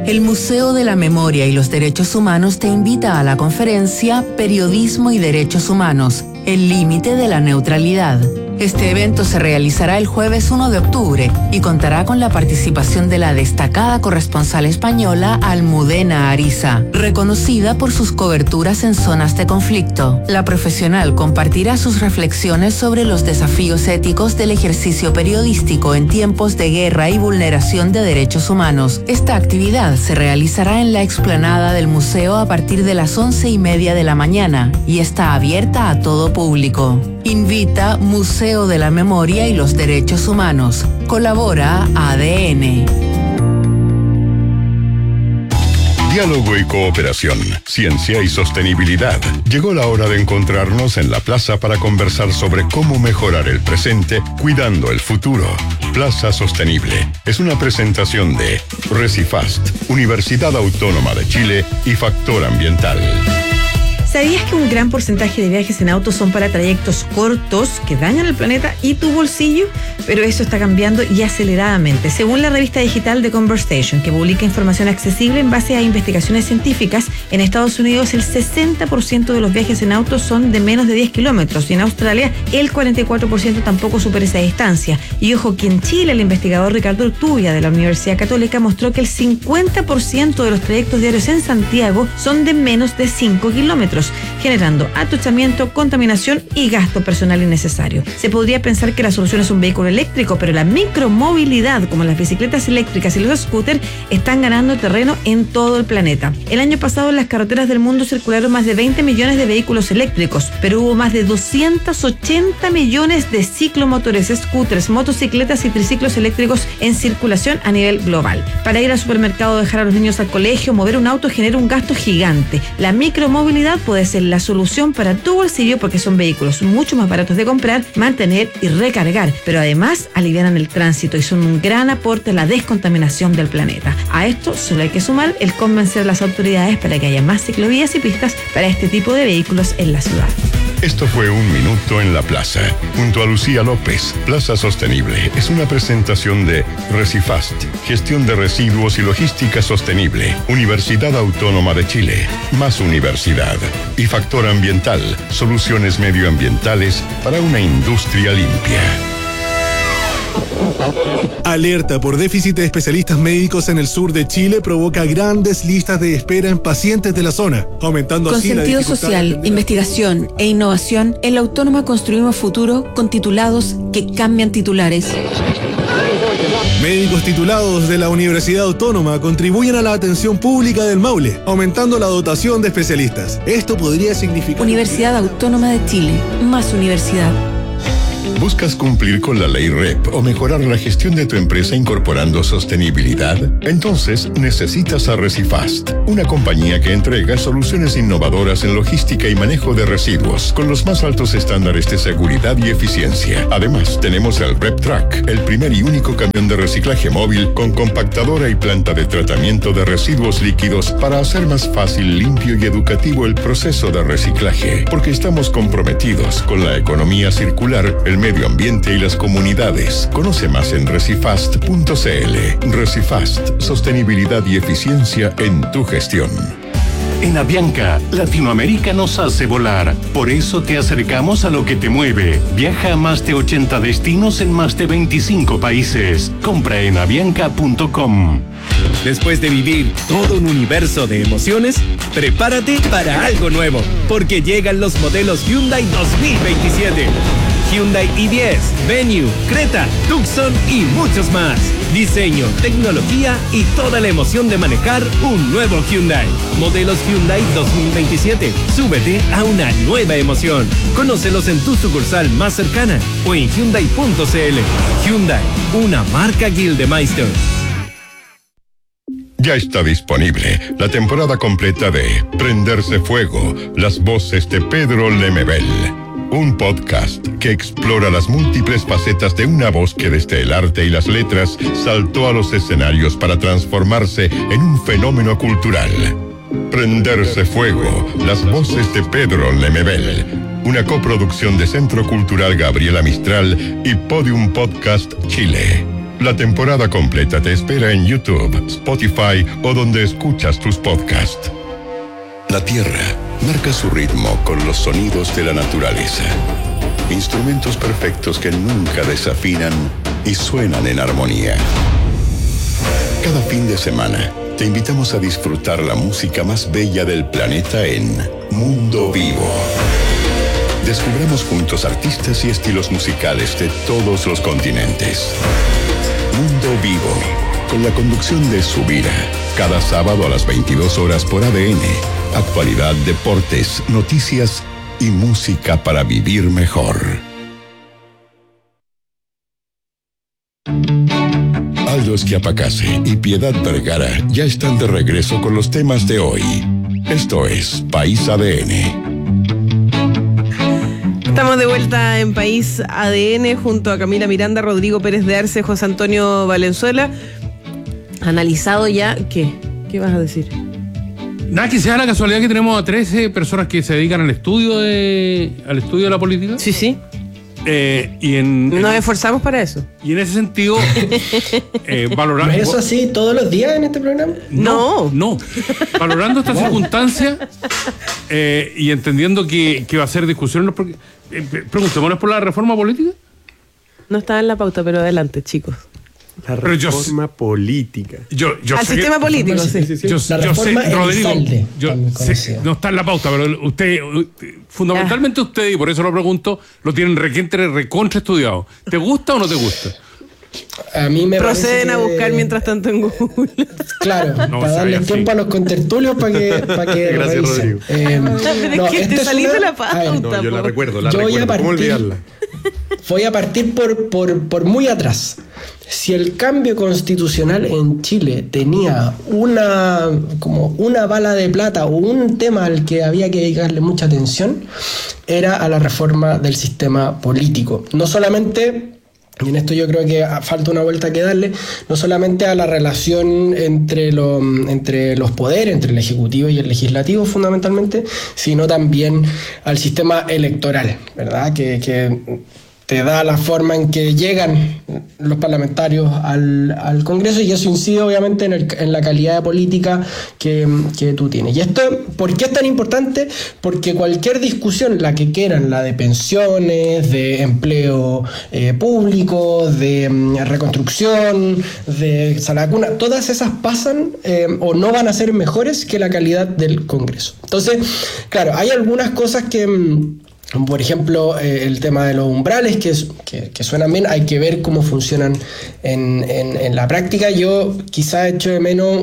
El Museo de la Memoria y los Derechos Humanos te invita a la conferencia Periodismo y Derechos Humanos, el límite de la neutralidad. Este evento se realizará el jueves 1 de octubre y contará con la participación de la destacada corresponsal española Almudena Ariza, reconocida por sus coberturas en zonas de conflicto. La profesional compartirá sus reflexiones sobre los desafíos éticos del ejercicio periodístico en tiempos de guerra y vulneración de derechos humanos. Esta actividad se realizará en la explanada del museo a partir de las 11:30 de la mañana y está abierta a todo público. Invita Museo de la Memoria y los Derechos Humanos. Colabora ADN. Diálogo y cooperación, ciencia y sostenibilidad. Llegó la hora de encontrarnos en la plaza para conversar sobre cómo mejorar el presente cuidando el futuro. Plaza Sostenible es una presentación de Recifast, Universidad Autónoma de Chile y Factor Ambiental. ¿Sabías que un gran porcentaje de viajes en auto son para trayectos cortos que dañan el planeta y tu bolsillo? Pero eso está cambiando y aceleradamente. Según la revista digital The Conversation, que publica información accesible en base a investigaciones científicas, en Estados Unidos el 60% de los viajes en auto son de menos de 10 kilómetros y en Australia el 44% tampoco supera esa distancia. Y ojo que en Chile el investigador Ricardo Urtubia de la Universidad Católica mostró que el 50% de los trayectos diarios en Santiago son de menos de 5 kilómetros. Generando atochamiento, contaminación y gasto personal innecesario. Se podría pensar que la solución es un vehículo eléctrico, pero la micromovilidad, como las bicicletas eléctricas y los scooters, están ganando terreno en todo el planeta. El año pasado en las carreteras del mundo circularon más de 20 millones de vehículos eléctricos, pero hubo más de 280 millones de ciclomotores, scooters, motocicletas y triciclos eléctricos en circulación a nivel global. Para ir al supermercado, dejar a los niños al colegio, mover un auto genera un gasto gigante. La micromovilidad puede ser la solución para tu bolsillo porque son vehículos mucho más baratos de comprar, mantener y recargar, pero además alivianan el tránsito y son un gran aporte a la descontaminación del planeta. A esto solo hay que sumar el convencer a las autoridades para que haya más ciclovías y pistas para este tipo de vehículos en la ciudad. Esto fue Un Minuto en la Plaza, junto a Lucía López. Plaza Sostenible es una presentación de Recifast, Gestión de Residuos y Logística Sostenible, Universidad Autónoma de Chile, Más Universidad, y Factor Ambiental, soluciones medioambientales para una industria limpia. Alerta por déficit de especialistas médicos en el sur de Chile provoca grandes listas de espera en pacientes de la zona, aumentando con así la sentido dificultad social, investigación e innovación, en la Autónoma construimos futuro con titulados que cambian titulares. Médicos titulados de la Universidad Autónoma contribuyen a la atención pública del Maule, aumentando la dotación de especialistas. Esto podría significar... Universidad Autónoma de Chile, más universidad. ¿Buscas cumplir con la ley REP o mejorar la gestión de tu empresa incorporando sostenibilidad? Entonces necesitas a Recifast, una compañía que entrega soluciones innovadoras en logística y manejo de residuos con los más altos estándares de seguridad y eficiencia. Además, tenemos el REP Track, el primer y único camión de reciclaje móvil con compactadora y planta de tratamiento de residuos líquidos para hacer más fácil, limpio y educativo el proceso de reciclaje. Porque estamos comprometidos con la economía circular, el medio ambiente y las comunidades. Conoce más en recifast.cl. Recifast, sostenibilidad y eficiencia en tu gestión. En Avianca, Latinoamérica nos hace volar. Por eso te acercamos a lo que te mueve. Viaja a más de 80 destinos en más de 25 países. Compra en avianca.com. Después de vivir todo un universo de emociones, prepárate para algo nuevo, porque llegan los modelos Hyundai 2027. Hyundai i10, Venue, Creta, Tucson y muchos más. Diseño, tecnología y toda la emoción de manejar un nuevo Hyundai. Modelos Hyundai 2027. Súbete a una nueva emoción. Conócelos en tu sucursal más cercana o en Hyundai.cl. Hyundai, una marca Gildemeister. Ya está disponible la temporada completa de Prenderse Fuego, las voces de Pedro Lemebel. Un podcast que explora las múltiples facetas de una voz que desde el arte y las letras saltó a los escenarios para transformarse en un fenómeno cultural. Prenderse Fuego, las voces de Pedro Lemebel. Una coproducción de Centro Cultural Gabriela Mistral y Podium Podcast Chile. La temporada completa te espera en YouTube, Spotify o donde escuchas tus podcasts. La Tierra marca su ritmo con los sonidos de la naturaleza. Instrumentos perfectos que nunca desafinan y suenan en armonía. Cada fin de semana te invitamos a disfrutar la música más bella del planeta en Mundo Vivo. Descubramos juntos artistas y estilos musicales de todos los continentes. Mundo Vivo, con la conducción de Subira, cada sábado a las 22 horas por ADN. Actualidad, deportes, noticias y música para vivir mejor. Aldo Schiapacase y Piedad Vergara ya están de regreso con los temas de hoy. Esto es País ADN. Estamos de vuelta en País ADN junto a Camila Miranda, Rodrigo Pérez de Arce, José Antonio Valenzuela. Analizado ya, ¿qué? ¿Qué vas a decir? Nada, que sea la casualidad que tenemos a 13 personas que se dedican al estudio de la política. Sí, sí. Nos esforzamos para eso. Y en ese sentido, valorando. ¿Es eso así todos los días en este programa? No. Valorando esta circunstancia y entendiendo que va a ser discusión. Preguntémonos por la reforma política. No está en la pauta, pero adelante, chicos. La reforma política. Al sistema político, sí. La reforma Rodrigo, no está en la pauta, pero usted, fundamentalmente usted, y por eso lo pregunto, lo tienen recontra estudiado. ¿Te gusta o no te gusta? A mí me proceden a buscar mientras tanto en Google. Claro, para darle tiempo a los contertulios para que Gracias, revisen. Pero es que te salís de la pauta. No, yo la recuerdo, ¿cómo olvidarla? Voy a partir por muy atrás. Si el cambio constitucional en Chile tenía una bala de plata o un tema al que había que dedicarle mucha atención, era a la reforma del sistema político. No solamente, y en esto yo creo que falta una vuelta que darle, no solamente a la relación entre los poderes, entre el Ejecutivo y el Legislativo fundamentalmente, sino también al sistema electoral, ¿verdad? Que te da la forma en que llegan los parlamentarios al Congreso, y eso incide obviamente en la calidad de política que tú tienes. Y esto, ¿por qué es tan importante? Porque cualquier discusión, la que quieran, la de pensiones, de empleo público, de reconstrucción, de sala de cuna, todas esas pasan o no van a ser mejores que la calidad del Congreso. Entonces, claro, hay algunas cosas que... Por ejemplo, el tema de los umbrales, que suenan bien, hay que ver cómo funcionan en la práctica. Yo quizá echo de menos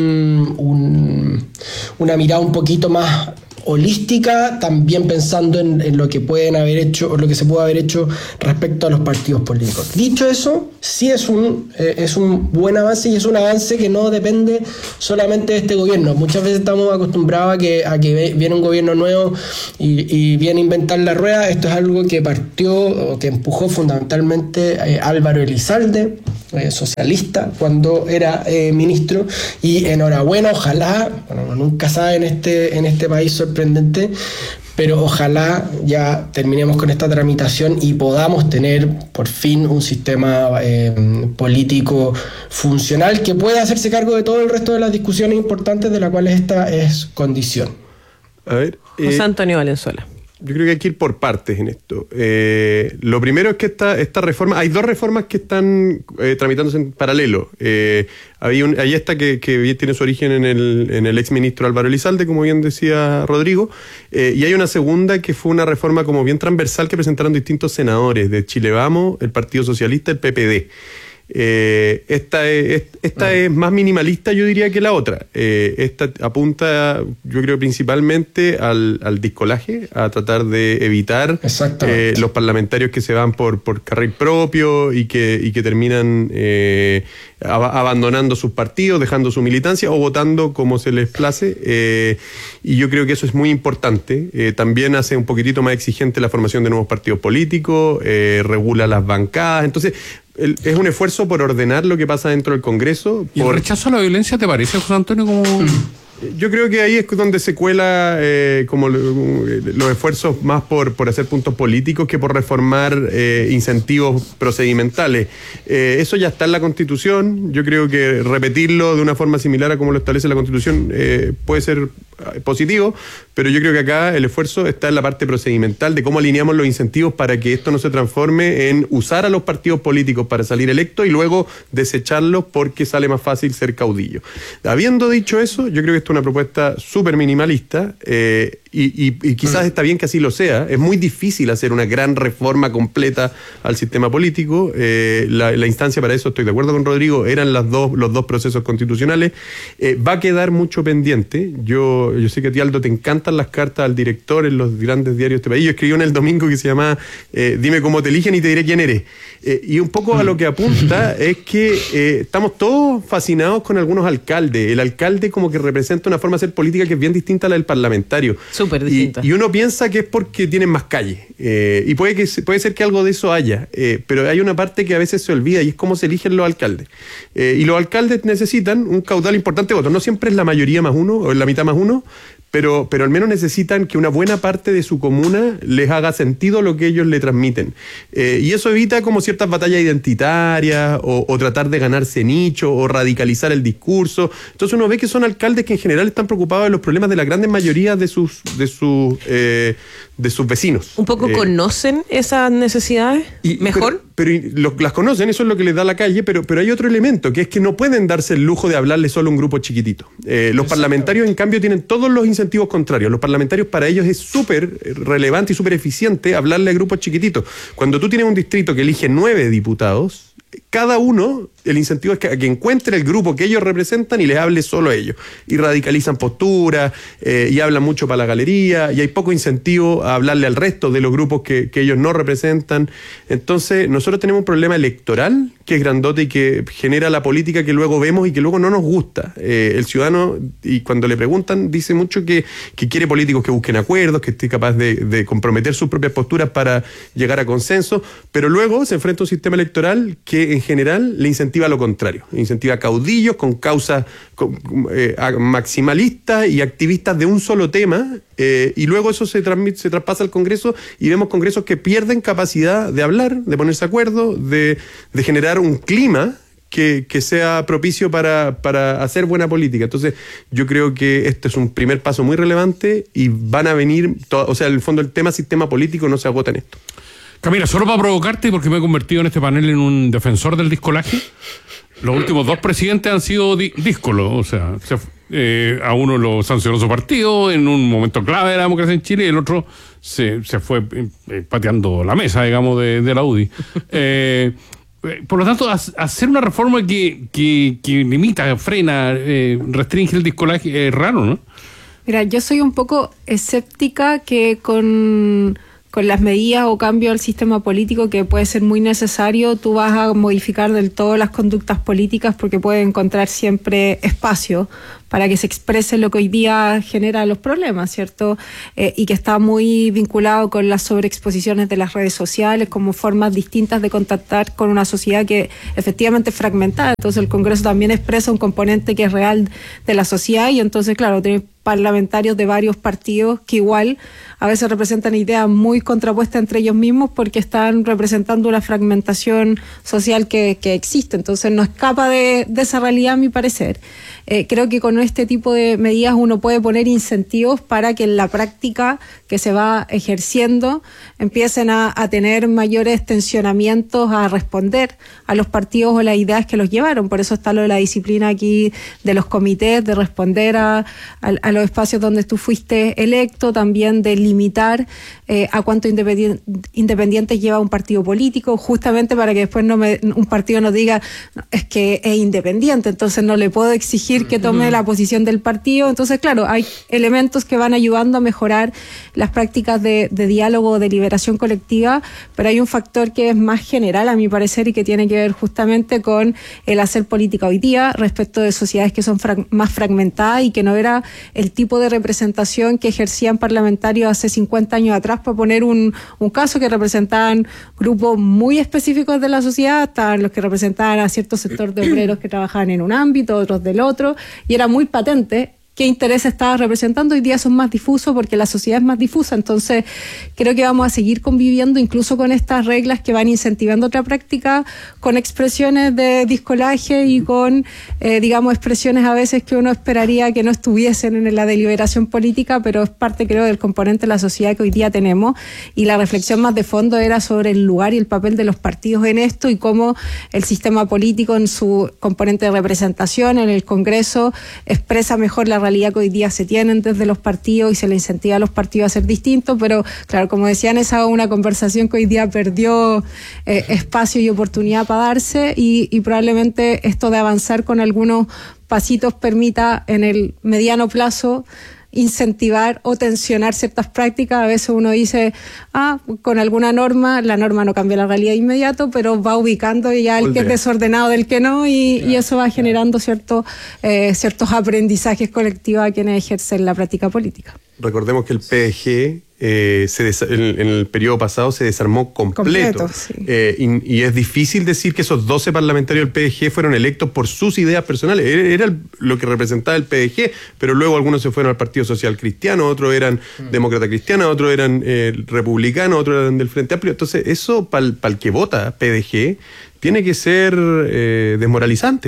una mirada un poquito más holística, también pensando en lo que pueden haber hecho o lo que se puede haber hecho respecto a los partidos políticos. Dicho eso, sí es un buen avance, y es un avance que no depende solamente de este gobierno. Muchas veces estamos acostumbrados a que viene un gobierno nuevo y viene a inventar la rueda. Esto es algo que partió o que empujó fundamentalmente Álvaro Elizalde, socialista, cuando era ministro, y enhorabuena, ojalá, bueno, nunca sabe en este país sorprendente, pero ojalá ya terminemos con esta tramitación y podamos tener por fin un sistema político funcional que pueda hacerse cargo de todo el resto de las discusiones importantes, de las cuales esta es condición. A ver, José Antonio Valenzuela. Yo creo que hay que ir por partes en esto. Lo primero es que esta reforma, hay dos reformas que están tramitándose en paralelo. Hay esta que tiene su origen en el exministro Álvaro Elizalde, como bien decía Rodrigo, y hay una segunda que fue una reforma como bien transversal que presentaron distintos senadores de Chile Vamos, el Partido Socialista, el PPD. Esta es más minimalista, yo diría, que la otra. Esta apunta, yo creo, principalmente al discolaje, a tratar de evitar los parlamentarios que se van por carril propio y que terminan abandonando sus partidos, dejando su militancia o votando como se les place, y yo creo que eso es muy importante. También hace un poquitito más exigente la formación de nuevos partidos políticos, regula las bancadas. Entonces es un esfuerzo por ordenar lo que pasa dentro del Congreso. ¿Y el rechazo a la violencia te parece, José Antonio, como...? Yo creo que ahí es donde se cuela como los esfuerzos más por hacer puntos políticos que por reformar incentivos procedimentales. Eso ya está en la Constitución. Yo creo que repetirlo de una forma similar a como lo establece la Constitución puede ser positivo, pero yo creo que acá el esfuerzo está en la parte procedimental de cómo alineamos los incentivos para que esto no se transforme en usar a los partidos políticos para salir electos y luego desecharlos porque sale más fácil ser caudillo. Habiendo dicho eso, yo creo que esto es una propuesta súper minimalista y quizás está bien que así lo sea. Es muy difícil hacer una gran reforma completa al sistema político. La instancia para eso, estoy de acuerdo con Rodrigo, eran los dos procesos constitucionales. Va a quedar mucho pendiente. Yo sé que a ti, Aldo, te encantan las cartas al director en los grandes diarios de este país. Yo escribí una el domingo que se llama Dime cómo te eligen y te diré quién eres. Y un poco a lo que apunta es que estamos todos fascinados con algunos alcaldes. El alcalde como que representa una forma de hacer política que es bien distinta a la del parlamentario. Súper distinta. Y uno piensa que es porque tienen más calle. Y puede ser que algo de eso haya. Pero hay una parte que a veces se olvida y es cómo se eligen los alcaldes. Y los alcaldes necesitan un caudal importante de votos. No siempre es la mayoría más uno o la mitad más uno, pero al menos necesitan que una buena parte de su comuna les haga sentido lo que ellos le transmiten. Y eso evita como ciertas batallas identitarias o tratar de ganarse nicho o radicalizar el discurso. Entonces uno ve que son alcaldes que en general están preocupados de los problemas de la gran mayoría de sus vecinos. ¿Un poco conocen esas necesidades mejor? Pero las conocen, eso es lo que les da la calle, pero hay otro elemento, que es que no pueden darse el lujo de hablarle solo a un grupo chiquitito. Los parlamentarios, en cambio, tienen todos los incentivos contrarios. Los parlamentarios, para ellos es súper relevante y súper eficiente hablarle a grupos chiquititos. Cuando tú tienes un distrito que elige 9 diputados, cada uno, el incentivo es que encuentre el grupo que ellos representan y les hable solo a ellos. Y radicalizan posturas, y hablan mucho para la galería, y hay poco incentivo a hablarle al resto de los grupos que ellos no representan. Entonces, nosotros tenemos un problema electoral que es grandote y que genera la política que luego vemos y que luego no nos gusta. El ciudadano, y cuando le preguntan, dice mucho que quiere políticos que busquen acuerdos, que esté capaz de comprometer sus propias posturas para llegar a consenso, pero luego se enfrenta a un sistema electoral que en general le incentiva lo contrario, incentiva caudillos con causas maximalistas y activistas de un solo tema, y luego eso se traspasa al Congreso y vemos congresos que pierden capacidad de hablar, de ponerse de acuerdo, de generar un clima que sea propicio para hacer buena política. Entonces yo creo que este es un primer paso muy relevante y van a venir, en el fondo el sistema político no se agota en esto. Camila, solo para provocarte, porque me he convertido en este panel en un defensor del discolaje, los últimos 2 presidentes han sido díscolos, o sea, a uno lo sancionó su partido en un momento clave de la democracia en Chile y el otro se fue pateando la mesa, digamos, de la UDI. Por lo tanto, hacer una reforma que limita, frena, restringe el discolaje es raro, ¿no? Mira, yo soy un poco escéptica que con las medidas o cambio al sistema político, que puede ser muy necesario, tú vas a modificar del todo las conductas políticas, porque puede encontrar siempre espacio para que se exprese lo que hoy día genera los problemas, ¿cierto? Y que está muy vinculado con las sobreexposiciones de las redes sociales como formas distintas de contactar con una sociedad que efectivamente es fragmentada. Entonces el Congreso también expresa un componente que es real de la sociedad y entonces, claro, tienes parlamentarios de varios partidos que igual a veces representan ideas muy contrapuestas entre ellos mismos porque están representando una fragmentación social que existe. Entonces no escapa de esa realidad, a mi parecer. Creo que con este tipo de medidas uno puede poner incentivos para que en la práctica que se va ejerciendo empiecen a tener mayores tensionamientos, a responder a los partidos o las ideas que los llevaron. Por eso está lo de la disciplina aquí de los comités, de responder a los espacios donde tú fuiste electo, también de limitar a cuántos independientes lleva un partido político, justamente para que después un partido no diga es que es independiente, entonces no le puedo exigir que tome la posición del partido. Entonces, claro, hay elementos que van ayudando a mejorar las prácticas de diálogo, de liberación colectiva, pero hay un factor que es más general, a mi parecer, y que tiene que ver justamente con el hacer política hoy día respecto de sociedades que son más fragmentadas y que no era el tipo de representación que ejercían parlamentarios hace 50 años atrás, para poner un caso, que representaban grupos muy específicos de la sociedad, estaban los que representaban a cierto sector de obreros que trabajaban en un ámbito, otros del otro, y era muy patente qué interés estabas representando. Hoy día son más difusos porque la sociedad es más difusa, entonces creo que vamos a seguir conviviendo incluso con estas reglas que van incentivando otra práctica, con expresiones de discolaje y con, digamos, expresiones a veces que uno esperaría que no estuviesen en la deliberación política, pero es parte, creo, del componente de la sociedad que hoy día tenemos. Y la reflexión más de fondo era sobre el lugar y el papel de los partidos en esto y cómo el sistema político en su componente de representación en el Congreso expresa mejor la realidad que hoy día se tienen desde los partidos y se le incentiva a los partidos a ser distintos, pero claro, como decían, esa es una conversación que hoy día perdió espacio y oportunidad para darse y probablemente esto de avanzar con algunos pasitos permita en el mediano plazo incentivar o tensionar ciertas prácticas. A veces uno dice, con alguna norma, la norma no cambia la realidad de inmediato, pero va ubicando ya el que es desordenado del que no, y eso va generando ciertos aprendizajes colectivos a quienes ejercen la práctica política. Recordemos que el PDG en el periodo pasado se desarmó completo. Sí. Y es difícil decir que esos 12 parlamentarios del PDG fueron electos por sus ideas personales. Era lo que representaba el PDG, pero luego algunos se fueron al Partido Social Cristiano, otros eran Demócrata Cristiana, otros eran republicanos, otros eran del Frente Amplio. Entonces eso para el que vota PDG tiene que ser desmoralizante.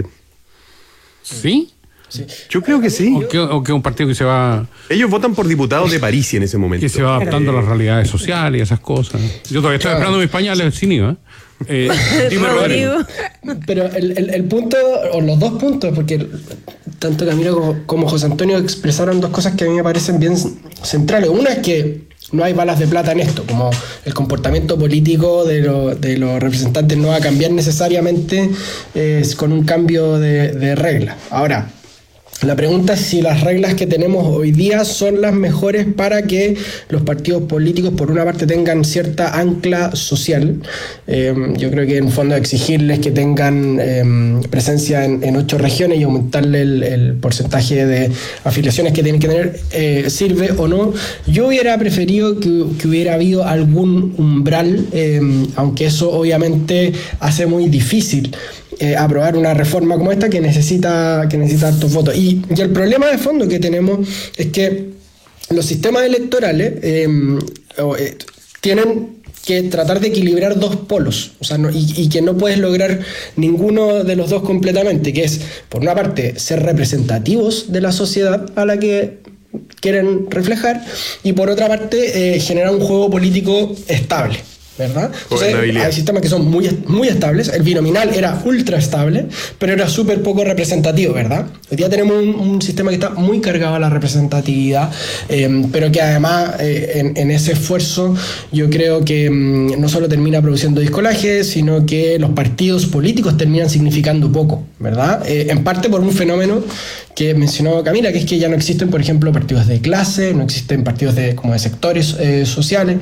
¿Sí? Sí. Yo creo que sí. O que un partido que se va... Ellos votan por diputados de París en ese momento. Que se va adaptando a las realidades sociales y esas cosas. Yo todavía estoy esperando mis pañales sin IVA. Dime, Rodrigo. Pero el punto, o los dos puntos, porque tanto Camilo como José Antonio expresaron dos cosas que a mí me parecen bien centrales. Una es que no hay balas de plata en esto, como el comportamiento político de los representantes no va a cambiar necesariamente con un cambio de regla. Ahora, la pregunta es si las reglas que tenemos hoy día son las mejores para que los partidos políticos, por una parte, tengan cierta ancla social. Yo creo que en fondo exigirles que tengan presencia en 8 regiones y aumentarle el porcentaje de afiliaciones que tienen que tener, sirve o no. Yo hubiera preferido que hubiera habido algún umbral, aunque eso obviamente hace muy difícil aprobar una reforma como esta que necesita hartos votos. Y el problema de fondo que tenemos es que los sistemas electorales tienen que tratar de equilibrar dos polos, o sea, y que no puedes lograr ninguno de los dos completamente, que es, por una parte, ser representativos de la sociedad a la que quieren reflejar, y por otra parte, generar un juego político estable, ¿verdad? Entonces, hay sistemas que son muy estables. El binominal era ultra estable, pero era súper poco representativo, ¿verdad? Hoy día tenemos un sistema que está muy cargado a la representatividad, pero que además en ese esfuerzo yo creo que no solo termina produciendo discolaje, sino que los partidos políticos terminan significando poco, ¿verdad? En parte por un fenómeno que mencionó Camila, que es que ya no existen, por ejemplo, partidos de clase, no existen partidos como de sectores sociales,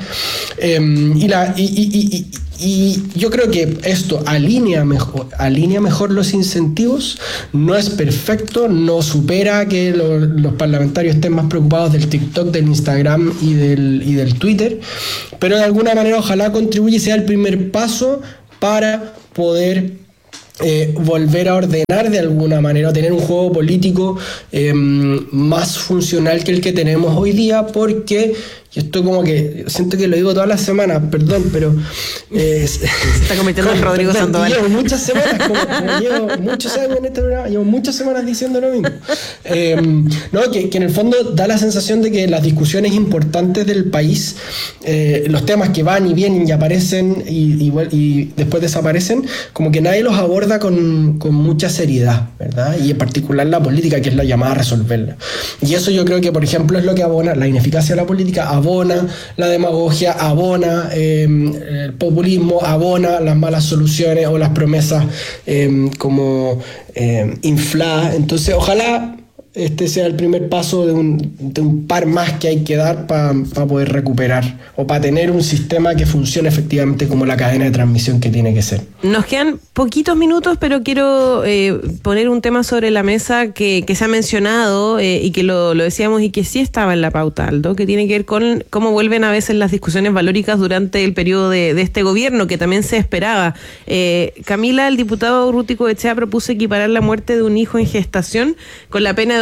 y yo creo que esto alinea mejor los incentivos. No es perfecto, no supera que los parlamentarios estén más preocupados del TikTok, del Instagram y del Twitter, pero de alguna manera ojalá contribuya y sea el primer paso para poder volver a ordenar de alguna manera, tener un juego político más funcional que el que tenemos hoy día, porque yo estoy como que siento que lo digo todas las semanas, perdón, pero se está cometiendo el Rodrigo Sandoval. Llevo muchas semanas, como llevo muchos años en este programa, llevo muchas semanas diciendo lo mismo. No, que en el fondo da la sensación de que las discusiones importantes del país, los temas que van y vienen y aparecen y después desaparecen, como que nadie los aborda con mucha seriedad, ¿verdad? Y en particular la política, que es la llamada a resolverla. Y eso yo creo que, por ejemplo, es lo que abona la ineficacia de la política, abona la demagogia, abona el populismo, abona las malas soluciones o las promesas como infladas. Entonces, ojalá este sea el primer paso de un par más que hay que dar para poder recuperar o para tener un sistema que funcione efectivamente como la cadena de transmisión que tiene que ser. Nos quedan poquitos minutos, pero quiero poner un tema sobre la mesa que se ha mencionado y que lo decíamos y que sí estaba en la pauta, Aldo, que tiene que ver con cómo vuelven a veces las discusiones valóricas durante el periodo de este gobierno, que también se esperaba. Camila, el diputado Urruti Coetxea propuso equiparar la muerte de un hijo en gestación con la pena de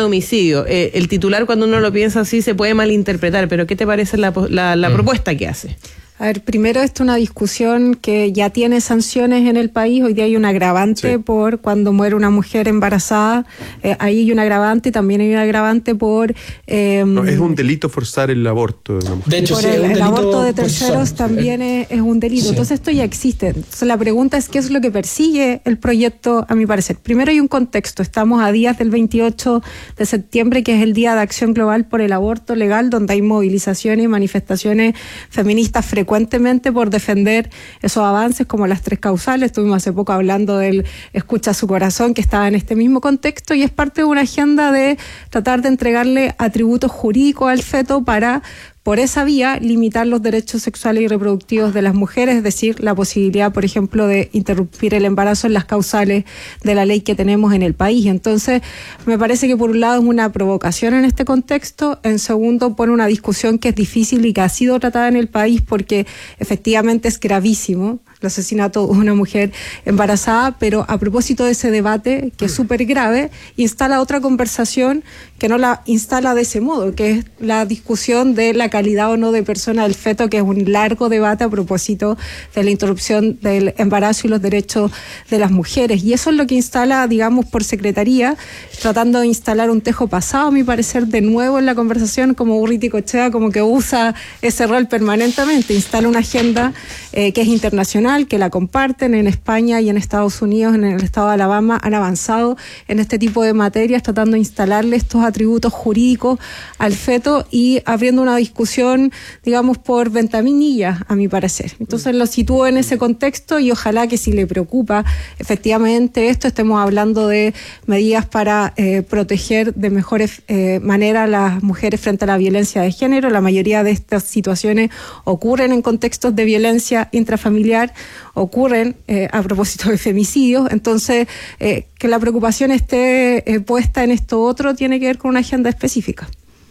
de homicidio. El titular, cuando uno lo piensa así, se puede malinterpretar, pero ¿qué te parece la propuesta que hace? A ver, primero, esto es una discusión que ya tiene sanciones en el país. Hoy día hay un agravante por cuando muere una mujer embarazada. Ahí hay un agravante, también hay un agravante por... no, es un delito forzar el aborto de una mujer. De hecho, por sí, el aborto de terceros forzado, también es un delito. Sí. Entonces esto ya existe. Entonces la pregunta es qué es lo que persigue el proyecto, a mi parecer. Primero hay un contexto. Estamos a días del 28 de septiembre, que es el Día de Acción Global por el Aborto Legal, donde hay movilizaciones y manifestaciones feministas frecuentemente por defender esos avances, como las 3 causales. Estuvimos hace poco hablando del Escucha su corazón, que estaba en este mismo contexto, y es parte de una agenda de tratar de entregarle atributos jurídicos al feto para, por esa vía, limitar los derechos sexuales y reproductivos de las mujeres, es decir, la posibilidad, por ejemplo, de interrumpir el embarazo en las causales de la ley que tenemos en el país. Entonces, me parece que por un lado es una provocación en este contexto, en segundo pone una discusión que es difícil y que ha sido tratada en el país porque efectivamente es gravísimo el asesinato de una mujer embarazada, pero a propósito de ese debate, que es súper grave, instala otra conversación que no la instala de ese modo, que es la discusión de la calidad o no de persona del feto, que es un largo debate a propósito de la interrupción del embarazo y los derechos de las mujeres. Y eso es lo que instala, digamos, por secretaría, tratando de instalar un tejo pasado, a mi parecer, de nuevo en la conversación, como Urruticoechea, como que usa ese rol permanentemente, instala una agenda que es internacional, que la comparten en España y en Estados Unidos, en el estado de Alabama, han avanzado en este tipo de materias, tratando de instalarle estos atributos jurídicos al feto y abriendo una discusión, digamos, por ventanillas, a mi parecer. Entonces lo sitúo en ese contexto y ojalá que si le preocupa efectivamente esto, estemos hablando de medidas para proteger de mejores maneras a las mujeres frente a la violencia de género. La mayoría de estas situaciones ocurren en contextos de violencia intrafamiliar, ocurren a propósito de femicidios. Entonces, que la preocupación esté puesta en esto otro tiene que ver con una agenda específica.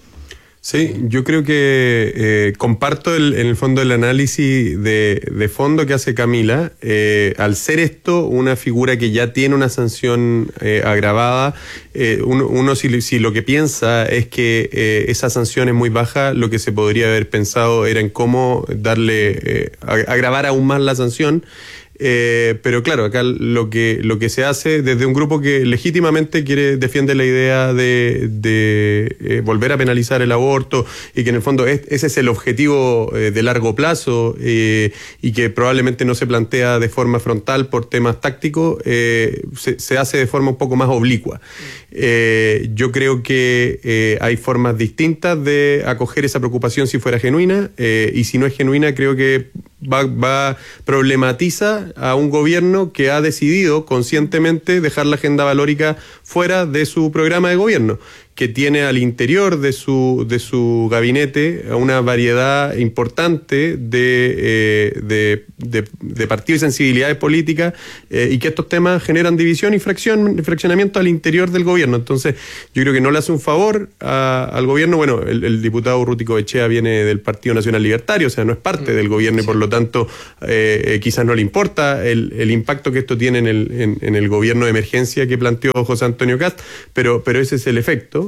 Sí, yo creo que comparto en el fondo el análisis de fondo que hace Camila. Al ser esto una figura que ya tiene una sanción agravada, uno si lo que piensa es que esa sanción es muy baja, lo que se podría haber pensado era en cómo darle, agravar aún más la sanción. Pero claro, acá lo que se hace desde un grupo que legítimamente defiende la idea de volver a penalizar el aborto y que en el fondo ese es el objetivo de largo plazo y que probablemente no se plantea de forma frontal por temas tácticos, se hace de forma un poco más oblicua. Yo creo que hay formas distintas de acoger esa preocupación si fuera genuina, y si no es genuina creo que problematiza a un gobierno que ha decidido conscientemente dejar la agenda valórica fuera de su programa de gobierno, que tiene al interior de su gabinete una variedad importante de partidos y sensibilidades políticas, y que estos temas generan división y fraccionamiento al interior del gobierno. Entonces, yo creo que no le hace un favor al gobierno. Bueno, el diputado Urruticoechea viene del Partido Nacional Libertario, o sea, no es parte del gobierno y por lo tanto quizás no le importa el impacto que esto tiene en el gobierno de emergencia que planteó José Antonio Kast, pero ese es el efecto.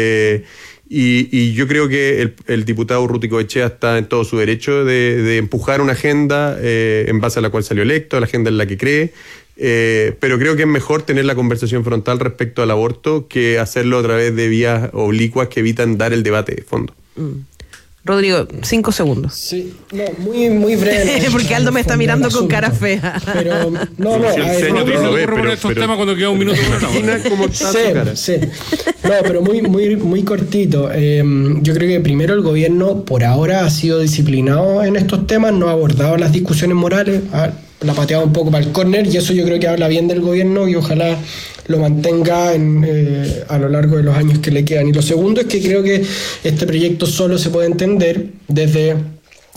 Y yo creo que el diputado Urruticoechea está en todo su derecho de empujar una agenda en base a la cual salió electo, a la agenda en la que cree, pero creo que es mejor tener la conversación frontal respecto al aborto que hacerlo a través de vías oblicuas que evitan dar el debate de fondo. Rodrigo, 5 segundos. Sí, no, muy breve. Porque Aldo me está mirando con cara fea. Pero, no, estos temas cuando queda un minuto. Sí. No, pero muy cortito. Yo creo que primero el gobierno por ahora ha sido disciplinado en estos temas, no ha abordado las discusiones morales, la pateado un poco para el córner, y eso yo creo que habla bien del gobierno y ojalá lo mantenga a lo largo de los años que le quedan. Y lo segundo es que creo que este proyecto solo se puede entender desde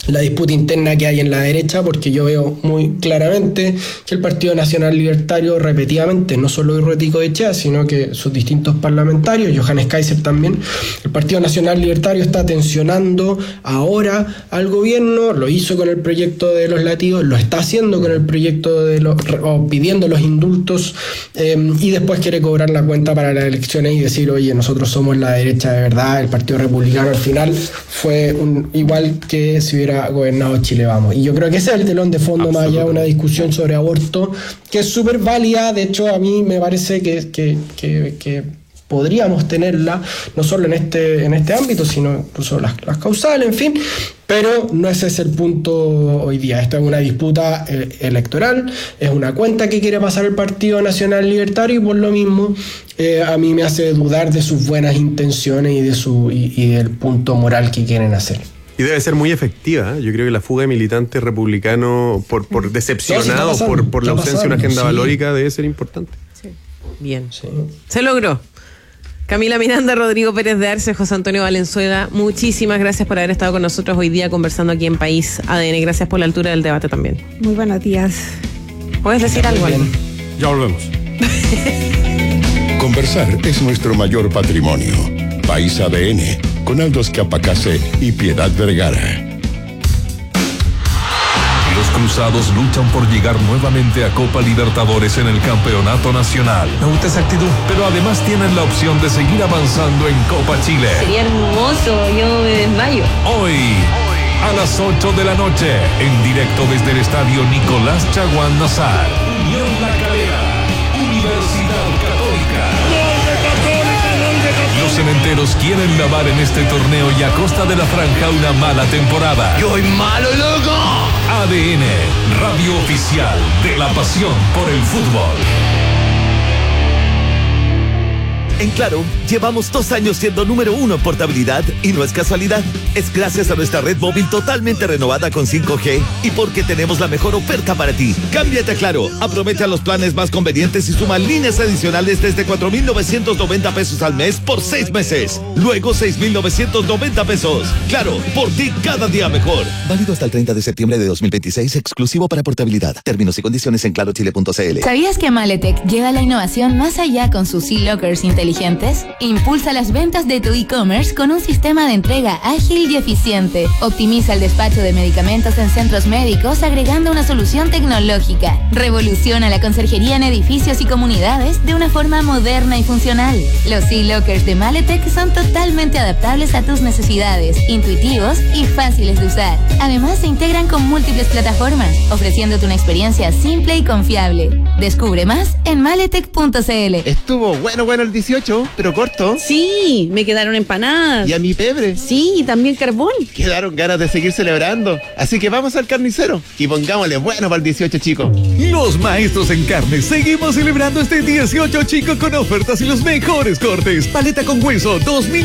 la disputa interna que hay en la derecha, porque yo veo muy claramente que el Partido Nacional Libertario repetidamente, no solo Urrutico Echea, sino que sus distintos parlamentarios, Johannes Kaiser también, el Partido Nacional Libertario está tensionando ahora al gobierno, lo hizo con el proyecto de los latidos, lo está haciendo con el proyecto o pidiendo los indultos, y después quiere cobrar la cuenta para las elecciones y decir, oye, nosotros somos la derecha de verdad, el Partido Republicano al final fue igual que si hubiera gobernado Chile Vamos. Y yo creo que ese es el telón de fondo, más allá de una discusión sobre aborto que es súper válida. De hecho, a mí me parece que podríamos tenerla no solo en este ámbito, sino incluso las causales, en fin, pero no ese es el punto hoy día. Esta es una disputa electoral, es una cuenta que quiere pasar el Partido Nacional Libertario, y por lo mismo a mí me hace dudar de sus buenas intenciones y del punto moral que quieren hacer. Y debe ser muy efectiva. Yo creo que la fuga de militantes republicanos por decepcionados por la ausencia de una agenda valórica debe ser importante. Sí. Bien. Sí. Se logró. Camila Miranda, Rodrigo Pérez de Arce, José Antonio Valenzuela, muchísimas gracias por haber estado con nosotros hoy día conversando aquí en País ADN. Gracias por la altura del debate también. Muy buenos días. ¿Puedes decir algo, Alan? Ya volvemos. Conversar es nuestro mayor patrimonio. País ADN, con Aldo Escapacase y Piedad Vergara. Los cruzados luchan por llegar nuevamente a Copa Libertadores en el Campeonato Nacional. Me gusta esa actitud. Pero además tienen la opción de seguir avanzando en Copa Chile. Sería hermoso, yo me desmayo. Hoy, a las 8 de la noche, en directo desde el estadio Nicolás Chaguán Nazar. Unión La Calera, Universidad Católica. Los cementeros quieren lavar en este torneo y a costa de la franja una mala temporada. ¡Yo soy malo, loco! ADN, radio oficial de la pasión por el fútbol. En Claro, llevamos 2 años siendo número 1 en portabilidad y no es casualidad. Es gracias a nuestra red móvil totalmente renovada con 5G y porque tenemos la mejor oferta para ti. Cámbiate a Claro, aprovecha los planes más convenientes y suma líneas adicionales desde 4,990 pesos al mes por 6 meses. Luego 6,990 pesos. Claro, por ti cada día mejor. Válido hasta el 30 de septiembre de 2026, exclusivo para portabilidad. Términos y condiciones en clarochile.cl. ¿Sabías que Maletec lleva la innovación más allá con sus e-lockers inteligentes? Impulsa las ventas de tu e-commerce con un sistema de entrega ágil y eficiente. Optimiza el despacho de medicamentos en centros médicos agregando una solución tecnológica. Revoluciona la conserjería en edificios y comunidades de una forma moderna y funcional. Los e-lockers de Maletec son totalmente adaptables a tus necesidades, intuitivos y fáciles de usar. Además, se integran con múltiples plataformas, ofreciéndote una experiencia simple y confiable. Descubre más en maletec.cl. Estuvo bueno el 18, pero corto. Sí, me quedaron empanadas. Y a mi pebre. Sí, y también carbón. Quedaron ganas de seguir celebrando. Así que vamos al carnicero y pongámosle bueno para el 18, chicos. Los maestros en carne seguimos celebrando este 18, chicos, con ofertas y los mejores cortes. Paleta con hueso,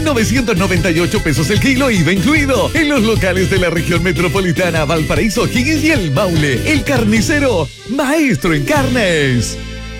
2,998 pesos el kilo, IVA incluido. En los locales de la región metropolitana, Valparaíso, Higgins y El Maule. El carnicero, maestro en carnes.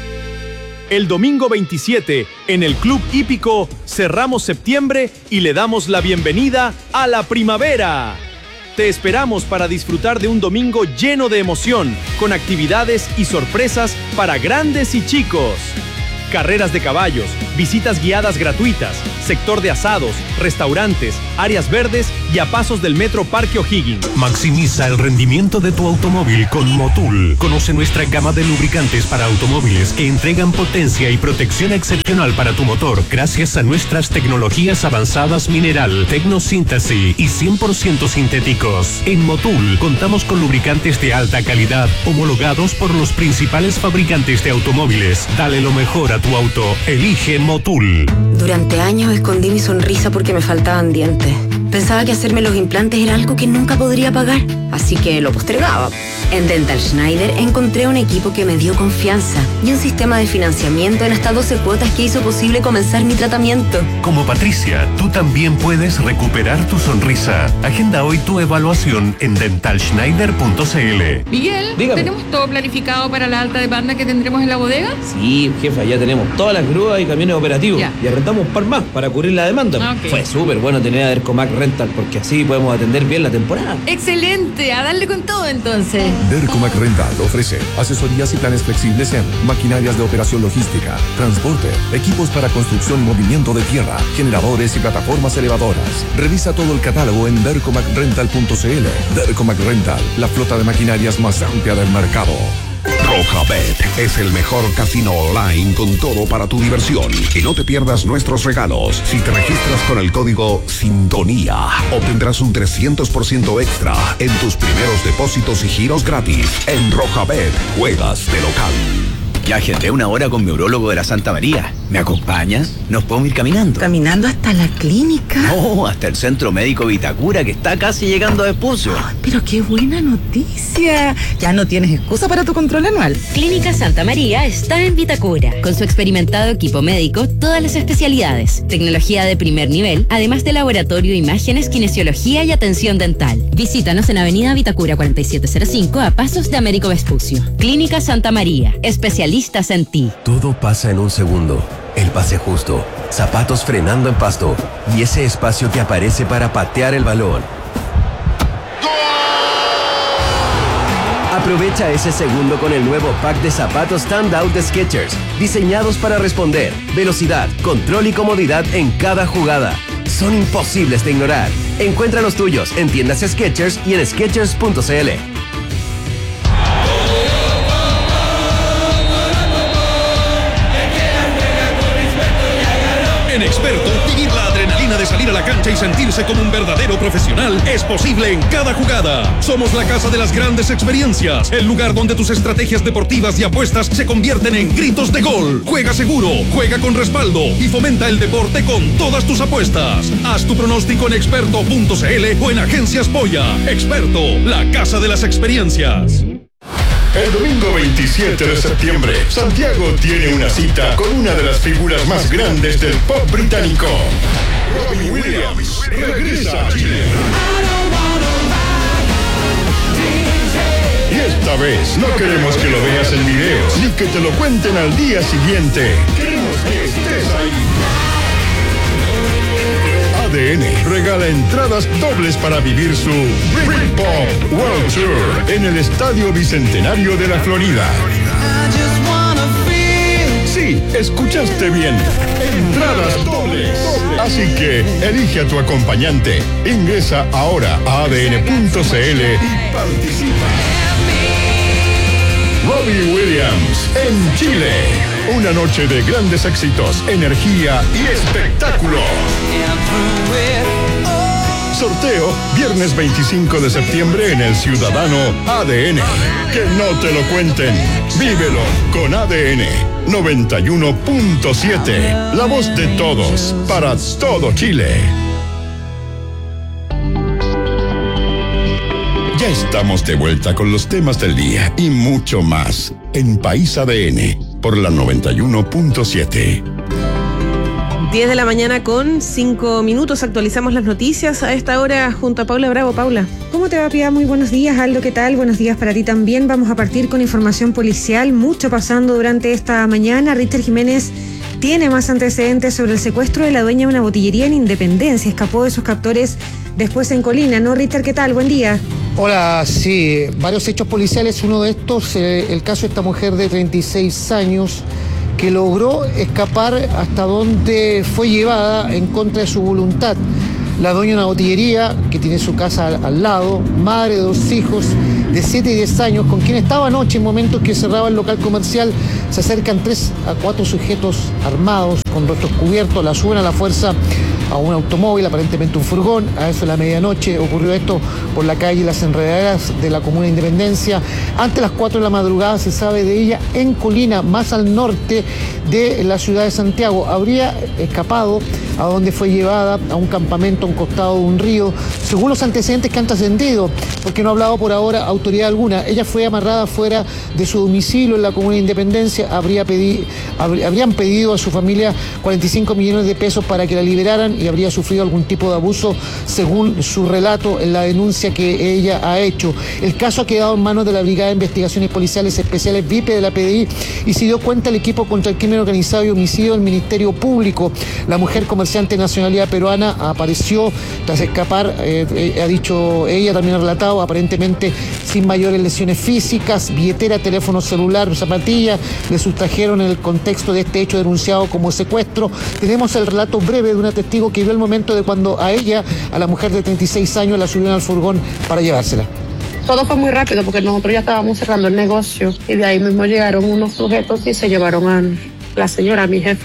El domingo 27, en el Club Hípico, cerramos septiembre y le damos la bienvenida a la primavera. Te esperamos para disfrutar de un domingo lleno de emoción, con actividades y sorpresas para grandes y chicos. Carreras de caballos, visitas guiadas gratuitas, sector de asados, restaurantes, áreas verdes y a pasos del Metro Parque O'Higgins. Maximiza el rendimiento de tu automóvil con Motul. Conoce nuestra gama de lubricantes para automóviles que entregan potencia y protección excepcional para tu motor gracias a nuestras tecnologías avanzadas mineral, tecnosíntesis y 100% sintéticos. En Motul contamos con lubricantes de alta calidad homologados por los principales fabricantes de automóviles. Dale lo mejor a tu auto. Elige Motul. Durante años escondí mi sonrisa porque me faltaban dientes. Pensaba que hacerme los implantes era algo que nunca podría pagar, así que lo postergaba. En Dental Schneider encontré un equipo que me dio confianza y un sistema de financiamiento en hasta 12 cuotas que hizo posible comenzar mi tratamiento. Como Patricia, tú también puedes recuperar tu sonrisa. Agenda hoy tu evaluación en dentalschneider.cl. Miguel, dígame. ¿tenemos todo planificado para la alta demanda que tendremos en la bodega? Sí, jefa, ya tenemos todas las grúas y camiones operativos. Ya. Y arrendamos un par más para para cubrir la demanda. Ok. Fue súper bueno tener a Dercomac Rental porque así podemos atender bien la temporada. Excelente, a darle con todo entonces. Dercomac Rental ofrece asesorías y planes flexibles en maquinarias de operación logística, transporte, equipos para construcción y movimiento de tierra, generadores y plataformas elevadoras. Revisa todo el catálogo en dercomacrental.cl. Dercomac Rental, la flota de maquinarias más amplia del mercado. Rojabet es el mejor casino online con todo para tu diversión. Y no te pierdas nuestros regalos. Si te registras con el código SINTONÍA, obtendrás un 300% extra en tus primeros depósitos y giros gratis. En Rojabet, juegas de local. Ya agendé una hora con mi urólogo de la Santa María. ¿Me acompañas? ¿Nos podemos ir caminando? ¿Caminando hasta la clínica? No, hasta el Centro Médico Vitacura, que está casi llegando a Vespucio. Pero qué buena noticia. Ya no tienes excusa para tu control anual. Clínica Santa María está en Vitacura. Con su experimentado equipo médico, todas las especialidades, tecnología de primer nivel, además de laboratorio, imágenes, kinesiología y atención dental. Visítanos en Avenida Vitacura 4705 a pasos de Américo Vespucio. Clínica Santa María, especialistas en ti. Todo pasa en un segundo. El pase justo, zapatos frenando en pasto y ese espacio que aparece para patear el balón. Aprovecha ese segundo con el nuevo pack de zapatos Standout de Skechers, diseñados para responder, velocidad, control y comodidad en cada jugada. Son imposibles de ignorar. Encuentra los tuyos en tiendas Skechers y en Skechers.cl. En Experto, vivir la adrenalina de salir a la cancha y sentirse como un verdadero profesional es posible en cada jugada. Somos la casa de las grandes experiencias, el lugar donde tus estrategias deportivas y apuestas se convierten en gritos de gol. Juega seguro, juega con respaldo y fomenta el deporte con todas tus apuestas. Haz tu pronóstico en experto.cl o en Agencias Polla. Experto, la casa de las experiencias. El domingo 27 de septiembre, Santiago tiene una cita con una de las figuras más grandes del pop británico. Robbie Williams regresa a Chile. Y esta vez no queremos que lo veas en videos, ni que te lo cuenten al día siguiente. Queremos que estés ahí. ADN regala entradas dobles para vivir su Britpop World Tour en el Estadio Bicentenario de la Florida. Sí, escuchaste bien. Entradas dobles. Así que elige a tu acompañante. Ingresa ahora a adn.cl y participa. Robbie Williams en Chile. Una noche de grandes éxitos, energía y espectáculo. Sorteo viernes 25 de septiembre en el Ciudadano ADN. Que no te lo cuenten. Vívelo con ADN 91.7. La voz de todos para todo Chile. Ya estamos de vuelta con los temas del día y mucho más en País ADN por la 91.7. 10 de la mañana con 5 minutos. Actualizamos las noticias a esta hora junto a Paula Bravo. Paula. ¿Cómo te va, Pia? Muy buenos días, Aldo. ¿Qué tal? Buenos días para ti también. Vamos a partir con información policial. Mucho pasando durante esta mañana. Richter Jiménez tiene más antecedentes sobre el secuestro de la dueña de una botillería en Independencia. Escapó de sus captores después en Colina, ¿no, Richter? ¿Qué tal? Buen día. Hola, sí, varios hechos policiales. Uno de estos, el caso de esta mujer de 36 años que logró escapar hasta donde fue llevada en contra de su voluntad. La dueña de una botillería que tiene su casa al lado, madre de 2 hijos de 7 y 10 años, con quien estaba anoche en momentos que cerraba el local comercial. Se acercan 3 a 4 sujetos armados con rostros cubiertos, la suben a la fuerza a un automóvil, aparentemente un furgón. A eso de la medianoche ocurrió esto por la calle Las Enredaderas de la comuna de Independencia. Antes de las 4 de la madrugada se sabe de ella en Colina, más al norte de la ciudad de Santiago. Habría escapado a donde fue llevada a un campamento a un costado de un río, según los antecedentes que han trascendido, porque no ha hablado por ahora autoridad alguna. Ella fue amarrada fuera de su domicilio en la comuna de Independencia. Habrían pedido a su familia 45 millones de pesos para que la liberaran y habría sufrido algún tipo de abuso según su relato en la denuncia que ella ha hecho. El caso ha quedado en manos de la Brigada de Investigaciones Policiales Especiales VIP de la PDI y se dio cuenta el equipo contra el crimen organizado y homicidio del Ministerio Público. La mujer comerciante de nacionalidad peruana apareció tras escapar, ha dicho ella, también ha relatado, aparentemente sin mayores lesiones físicas, billetera, teléfono celular, zapatillas, le sustrajeron en el contexto de este hecho denunciado como secuestro. Tenemos el relato breve de una testigo que vio el momento de cuando a ella, a la mujer de 36 años, la subieron al furgón para llevársela. Todo fue muy rápido porque nosotros ya estábamos cerrando el negocio y de ahí mismo llegaron unos sujetos y se llevaron a la señora, a mi jefa.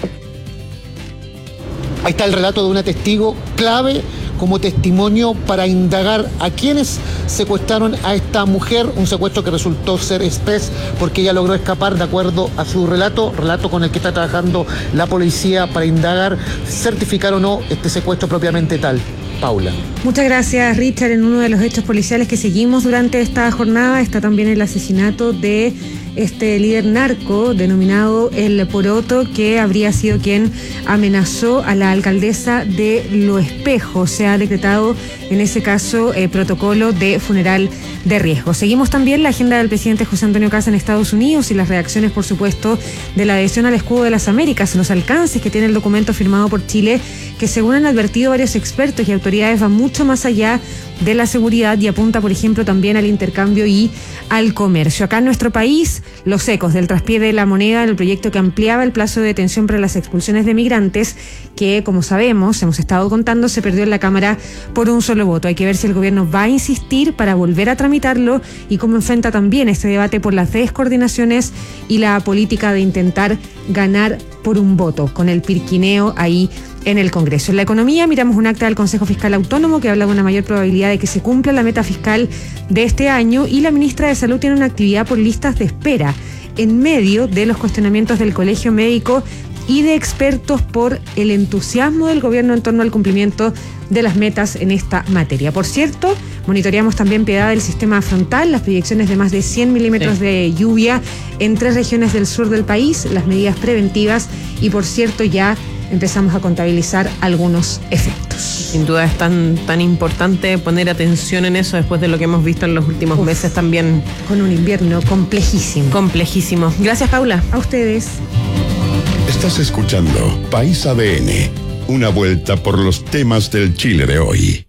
Ahí está el relato de una testigo clave como testimonio para indagar a quienes secuestraron a esta mujer, un secuestro que resultó ser express porque ella logró escapar de acuerdo a su relato con el que está trabajando la policía para indagar, certificar o no este secuestro propiamente tal. Paula. Muchas gracias, Richard. En uno de los hechos policiales que seguimos durante esta jornada está también el asesinato de este líder narco denominado El Poroto, que habría sido quien amenazó a la alcaldesa de Lo Espejo. Se ha decretado en ese caso protocolo de funeral de riesgo. Seguimos también la agenda del presidente José Antonio Kast en Estados Unidos y las reacciones, por supuesto, de la adhesión al escudo de las Américas, los alcances que tiene el documento firmado por Chile, que según han advertido varios expertos y autoridades va mucho más allá de la seguridad y apunta, por ejemplo, también al intercambio y al comercio. Acá en nuestro país, los ecos del traspié de la moneda, el proyecto que ampliaba el plazo de detención para las expulsiones de migrantes, que, como sabemos, hemos estado contando, se perdió en la Cámara por un solo voto. Hay que ver si el gobierno va a insistir para volver a tramitarlo y cómo enfrenta también este debate por las descoordinaciones y la política de intentar ganar por un voto, con el pirquineo ahí en el Congreso. En la economía miramos un acta del Consejo Fiscal Autónomo que habla de una mayor probabilidad de que se cumpla la meta fiscal de este año, y la ministra de Salud tiene una actividad por listas de espera en medio de los cuestionamientos del Colegio Médico y de expertos por el entusiasmo del gobierno en torno al cumplimiento de las metas en esta materia. Por cierto, monitoreamos también piedad del sistema frontal, las proyecciones de más de 100 milímetros de lluvia en 3 regiones del sur del país, las medidas preventivas y, por cierto, ya empezamos a contabilizar algunos efectos. Sin duda es tan importante poner atención en eso después de lo que hemos visto en los últimos meses también. Con un invierno complejísimo. Complejísimo. Gracias, Paula. A ustedes. Estás escuchando País ADN, una vuelta por los temas del Chile de hoy.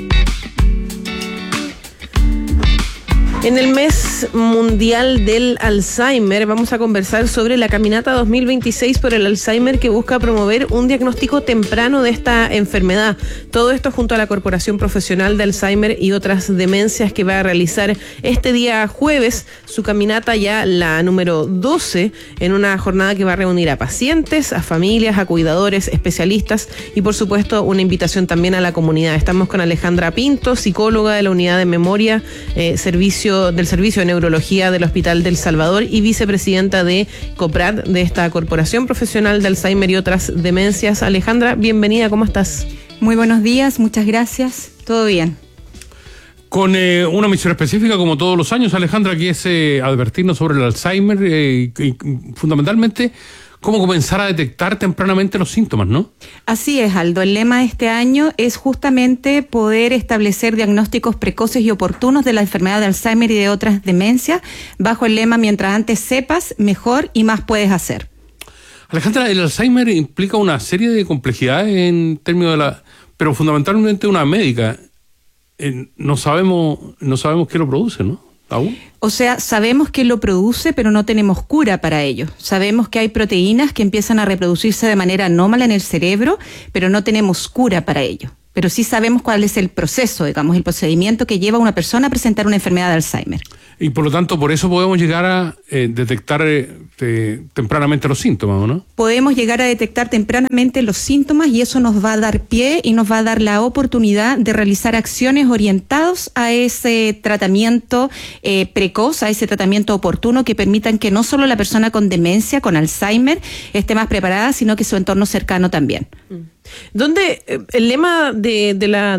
En el mes mundial del Alzheimer vamos a conversar sobre la caminata 2026 por el Alzheimer, que busca promover un diagnóstico temprano de esta enfermedad. Todo esto junto a la Corporación Profesional de Alzheimer y otras demencias, que va a realizar este día jueves su caminata, ya la número 12, en una jornada que va a reunir a pacientes, a familias, a cuidadores, especialistas y, por supuesto, una invitación también a la comunidad. Estamos con Alejandra Pinto, psicóloga de la Unidad de Memoria, Servicio de Neurología del Hospital del Salvador y vicepresidenta de COPRAD, de esta Corporación Profesional de Alzheimer y otras demencias. Alejandra, bienvenida, ¿cómo estás? Muy buenos días, muchas gracias, todo bien. Con una misión específica, como todos los años, Alejandra, que es advertirnos sobre el Alzheimer y fundamentalmente cómo comenzar a detectar tempranamente los síntomas, ¿no? Así es, Aldo. El lema de este año es justamente poder establecer diagnósticos precoces y oportunos de la enfermedad de Alzheimer y de otras demencias, bajo el lema: mientras antes sepas, mejor y más puedes hacer. Alejandra, el Alzheimer implica una serie de complejidades en términos de pero fundamentalmente una médica. No sabemos qué lo produce, ¿no? ¿Aún? O sea, sabemos que lo produce, pero no tenemos cura para ello. Sabemos que hay proteínas que empiezan a reproducirse de manera anómala en el cerebro, pero no tenemos cura para ello. Pero sí sabemos cuál es el proceso, digamos, el procedimiento que lleva a una persona a presentar una enfermedad de Alzheimer. Y por lo tanto, por eso podemos llegar a detectar tempranamente los síntomas, ¿no? Podemos llegar a detectar tempranamente los síntomas y eso nos va a dar pie y nos va a dar la oportunidad de realizar acciones orientadas a ese tratamiento precoz, a ese tratamiento oportuno, que permitan que no solo la persona con demencia, con Alzheimer, esté más preparada, sino que su entorno cercano también. Donde el lema de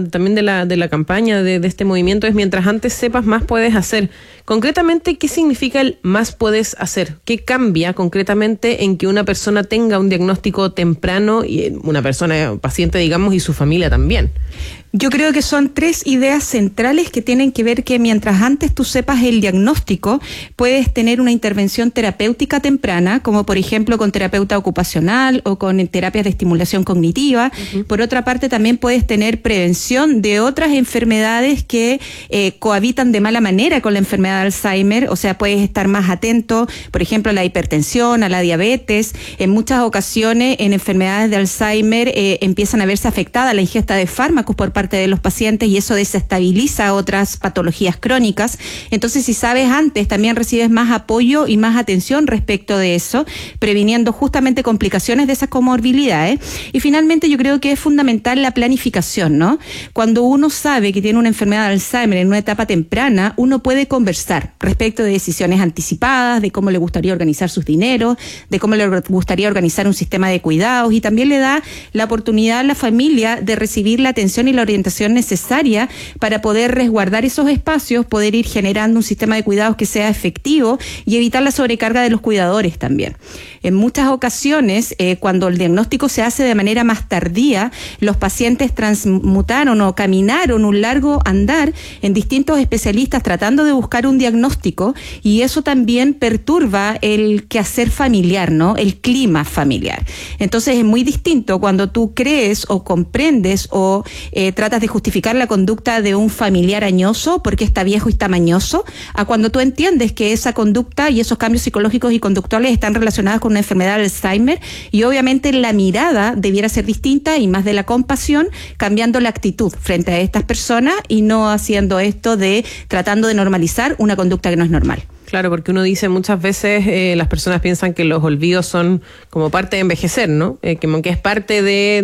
la campaña de este movimiento es mientras antes sepas más puedes hacer. Concretamente, ¿qué significa el más puedes hacer? ¿Qué cambia concretamente en que una persona tenga un diagnóstico temprano y una persona paciente, digamos, y su familia también? Yo creo que son 3 ideas centrales que tienen que ver que mientras antes tú sepas el diagnóstico, puedes tener una intervención terapéutica temprana, como por ejemplo con terapeuta ocupacional o con terapias de estimulación cognitiva. Uh-huh. Por otra parte, también puedes tener prevención de otras enfermedades que cohabitan de mala manera con la enfermedad de Alzheimer, o sea, puedes estar más atento, por ejemplo, a la hipertensión, a la diabetes. En muchas ocasiones, en enfermedades de Alzheimer, empiezan a verse afectada la ingesta de fármacos por parte de los pacientes y eso desestabiliza otras patologías crónicas. Entonces, si sabes antes, también recibes más apoyo y más atención respecto de eso, previniendo justamente complicaciones de esas comorbilidades. Y finalmente, yo creo que es fundamental la planificación, ¿no? Cuando uno sabe que tiene una enfermedad de Alzheimer en una etapa temprana, uno puede conversar respecto de decisiones anticipadas, de cómo le gustaría organizar sus dineros, de cómo le gustaría organizar un sistema de cuidados, y también le da la oportunidad a la familia de recibir la atención y la orientación necesaria para poder resguardar esos espacios, poder ir generando un sistema de cuidados que sea efectivo y evitar la sobrecarga de los cuidadores también. En muchas ocasiones, cuando el diagnóstico se hace de manera más tardía, los pacientes transmutaron o caminaron un largo andar en distintos especialistas tratando de buscar un diagnóstico, y eso también perturba el quehacer familiar, ¿no? El clima familiar. Entonces es muy distinto cuando tú crees o comprendes o tratas de justificar la conducta de un familiar añoso porque está viejo y está mañoso, a cuando tú entiendes que esa conducta y esos cambios psicológicos y conductuales están relacionados con una enfermedad de Alzheimer, y obviamente la mirada debiera ser distinta y más de la compasión, cambiando la actitud frente a estas personas y no haciendo esto de tratando de normalizar una conducta que no es normal. Claro, porque uno dice muchas veces, las personas piensan que los olvidos son como parte de envejecer, ¿no? Que es parte